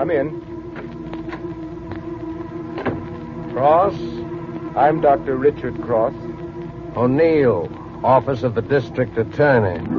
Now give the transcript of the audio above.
Come in. Cross, I'm Dr. Richard Cross. O'Neill, Office of the District Attorney.